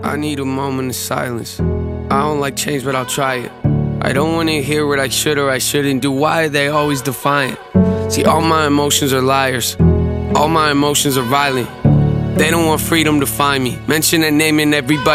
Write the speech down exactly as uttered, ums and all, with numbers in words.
I need a moment of silence. I don't like change, but I'll try it. I don't wanna hear what I should or I shouldn't do. Why are they always defiant? See, all my emotions are liars. All my emotions are violent. They don't want freedom to find me. Mention a name and everybody